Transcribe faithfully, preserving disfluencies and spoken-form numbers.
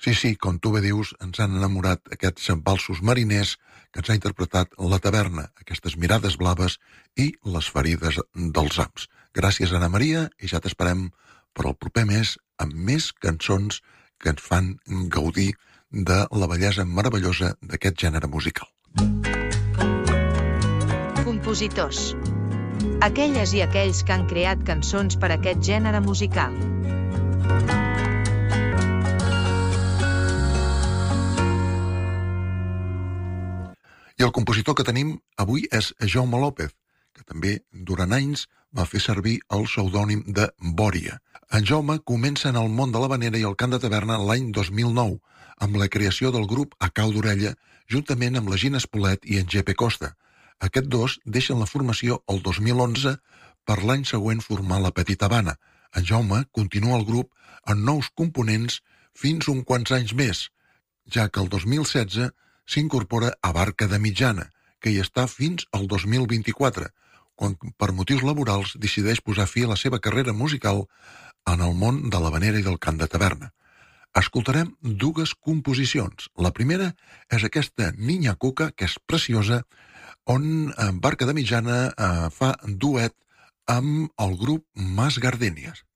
Sí, sí, com tu bé dius, ens han enamorat aquests valsos mariners que ens ha interpretat La Taverna, aquestes mirades blaves i les ferides dels ams. Gràcies, Anna Maria, i ja t'esperem per al proper mes amb més cançons que ens fan gaudir de la bellesa meravellosa d'aquest gènere musical. Compositors. Aquelles i aquells que han creat cançons per a aquest gènere musical. I el compositor que tenim avui és Jaume López, que també durant anys va fer servir el pseudònim de Bòria. En Jaume comença en el món de l'havanera i el cant de taverna l'any dos mil nou, amb la creació del grup A Cau d'Orella, juntament amb la Gina Espolet i en G P Costa. Aquests dos deixen la formació el dos mil onze per l'any següent formar la Petita Habana. En Jaume continua el grup amb nous components fins uns quants anys més, ja que el dos mil setze s'incorpora a Barca de Mitjana, que hi està fins al dos mil vint-i-quatre, quan per motius laborals decideix posar fi a la seva carrera musical en el món de l'havanera i del cant de taverna. Escoltarem dues composicions. La primera és aquesta Niña Cuca, que és preciosa, on Barca de Mitjana eh, fa duet amb el grup Mas Gardenias.